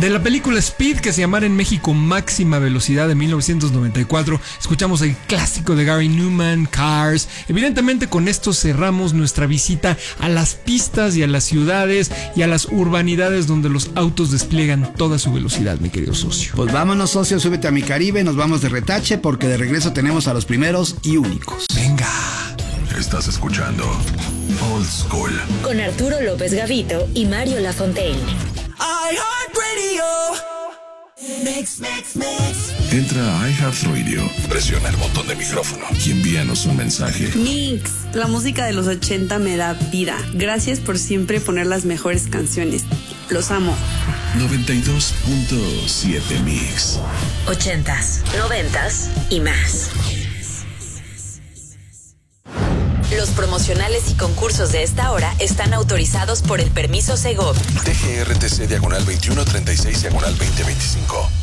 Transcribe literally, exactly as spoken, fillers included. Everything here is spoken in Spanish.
De la película Speed, que se llamara en México Máxima Velocidad, de mil novecientos noventa y cuatro, escuchamos el clásico de Gary Numan, Cars. Evidentemente con esto cerramos nuestra visita a las pistas y a las ciudades y a las urbanidades donde los autos despliegan toda su velocidad, mi querido socio. Pues vámonos, socio, súbete a mi Caribe, nos vamos de retache porque de regreso tenemos a los primeros y únicos. Venga. Estás escuchando Old School con Arturo López Gavito y Mario Lafontaine. iHeartRadio. Mix, mix, mix. Entra a iHeartRadio, presiona el botón de micrófono y envíanos un mensaje. Mix, la música de los ochenta me da vida. Gracias por siempre poner las mejores canciones. Los amo. noventa y dos punto siete Mix. Ochentas, noventas y más. Los promocionales y concursos de esta hora están autorizados por el permiso Segov. T G R T C diagonal veintiuno treinta y seis diagonal veinte veinticinco.